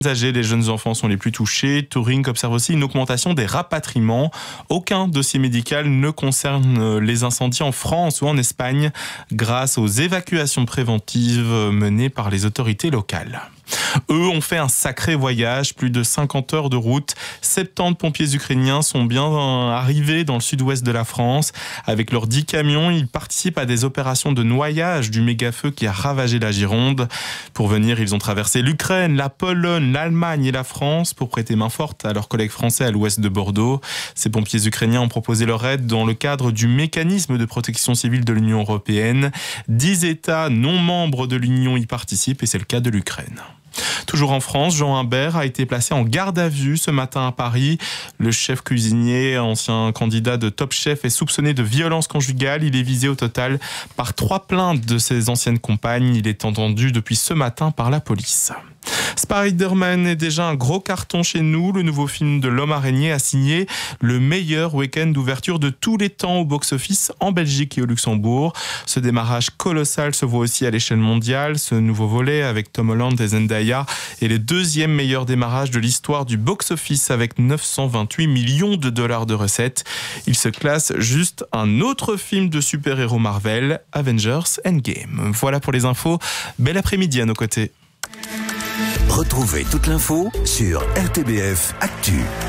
Âgés, les jeunes enfants sont les plus touchés. Turing observe aussi une augmentation des rapatriements. Aucun dossier médical ne concerne les incendies en France ou en Espagne grâce aux évacuations préventives menées par les autorités locales. Eux ont fait un sacré voyage, plus de 50 heures de route. 70 pompiers ukrainiens sont bien arrivés dans le sud-ouest de la France. Avec leurs 10 camions, ils participent à des opérations de noyage du méga-feu qui a ravagé la Gironde. Pour venir, ils ont traversé l'Ukraine, la Pologne, l'Allemagne et la France pour prêter main forte à leurs collègues français à l'ouest de Bordeaux. Ces pompiers ukrainiens ont proposé leur aide dans le cadre du mécanisme de protection civile de l'Union européenne. 10 États non membres de l'Union y participent et c'est le cas de l'Ukraine. Toujours en France, Jean Imbert a été placé en garde à vue ce matin à Paris. Le chef cuisinier, ancien candidat de Top Chef, est soupçonné de violence conjugale. Il est visé au total par 3 plaintes de ses anciennes compagnes. Il est entendu depuis ce matin par la police. Spider-Man est déjà un gros carton chez nous. Le nouveau film de l'homme araignée a signé le meilleur week-end d'ouverture de tous les temps au box-office en Belgique et au Luxembourg. Ce démarrage colossal se voit aussi à l'échelle mondiale. Ce nouveau volet avec Tom Holland et Zendaya est le 2e meilleur démarrage de l'histoire du box-office avec 928 millions de dollars de recettes. Il se classe juste un autre film de super-héros Marvel, Avengers Endgame. Voilà pour les infos. Bel après-midi à nos côtés. Retrouvez toute l'info sur RTBF Actu.